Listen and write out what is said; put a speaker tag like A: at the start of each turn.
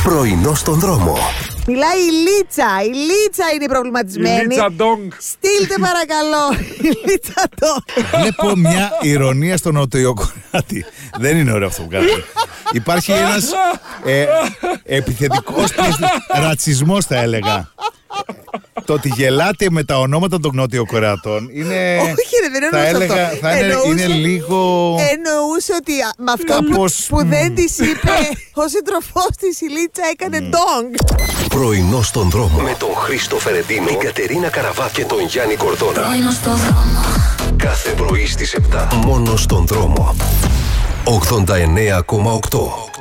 A: Πρωινό στον δρόμο.
B: Μιλάει η Λίτσα. Η Λίτσα είναι η προβληματισμένη.
C: Η Λίτσα Ντόγκ.
B: Στείλτε παρακαλώ. Η Λίτσα Ντόγκ.
D: Βλέπω μια ηρωνία στο Νοτιοκορεάτη. Δεν είναι ωραίο αυτό που κάνετε. Υπάρχει ένας επιθετικός ρατσισμός, θα έλεγα. Το ότι γελάτε με τα ονόματα των Νοτιοκορεατών είναι.
B: Όχι, δεν εννοούσα αυτό.
D: Θα είναι λίγο.
B: Εννοούσε ότι με αυτό που δεν της είπε ο σύντροφός της η Λίτσα έκανε ντόγκ.
A: Πρωινό στον δρόμο. Με τον Χρήστο Φερεντίνο, την Κατερίνα Καραβά και τον Γιάννη Κορδόνα.
E: Πρωινό στον δρόμο.
A: Κάθε πρωί στις 7. Μόνο στον δρόμο. 89,8.